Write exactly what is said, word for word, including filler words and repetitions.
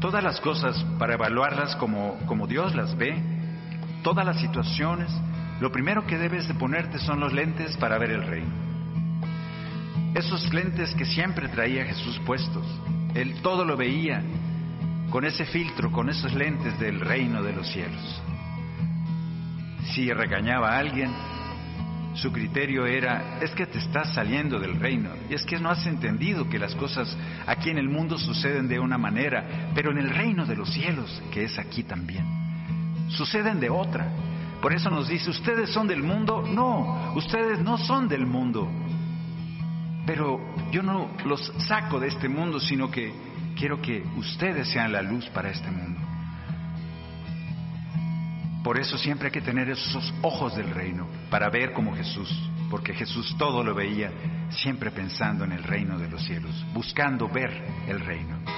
todas las cosas para evaluarlas como, como Dios las ve, todas las situaciones, lo primero que debes de ponerte son los lentes para ver el reino. Esos lentes que siempre traía Jesús puestos, Él todo lo veía con ese filtro, con esos lentes del reino de los cielos. Si regañaba a alguien, su criterio era, es que te estás saliendo del reino, y es que no has entendido que las cosas aquí en el mundo suceden de una manera, pero en el reino de los cielos, que es aquí también, suceden de otra. Por eso nos dice, ¿ustedes son del mundo? No, ustedes no son del mundo. Pero yo no los saco de este mundo, sino que quiero que ustedes sean la luz para este mundo. Por eso siempre hay que tener esos ojos del reino, para ver como Jesús, porque Jesús todo lo veía, siempre pensando en el reino de los cielos, buscando ver el reino.